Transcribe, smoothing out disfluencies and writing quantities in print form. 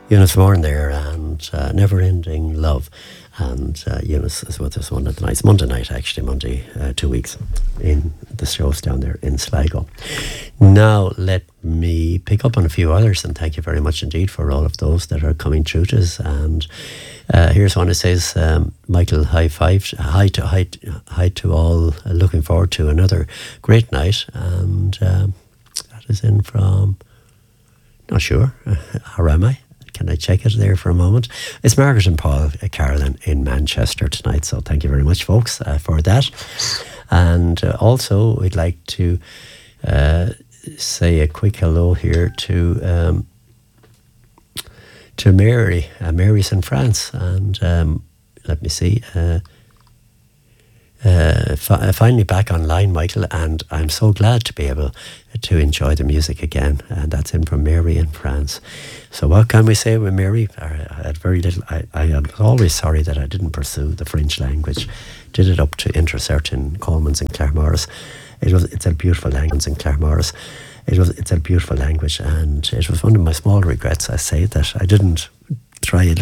Eunice Moran there, and Never Ending Love. And Eunice is with us one of the nights, Monday night actually, Monday, 2 weeks, in the shows down there in Sligo. Now let me pick up on a few others, and thank you very much indeed for all of those that are coming through to us. And here's one that says, Michael, high five, hi to all, looking forward to another great night. And that is in from, not sure, or am I? Can I check it there for a moment? It's Margaret and Paul Carolyn in Manchester tonight, so thank you very much, folks, for that. And also, we'd like to say a quick hello here to Mary. Mary's in France, and let me see. Finally back online, Michael, and I'm so glad to be able to enjoy the music again. And that's in from Mary in France. So what can we say with Mary? I had very little. I am always sorry that I didn't pursue the French language. Did it up to Intercert in Coleman's and Claremorris. It's a beautiful language in Claremorris. It's a beautiful language, and it was one of my small regrets. I say that I didn't try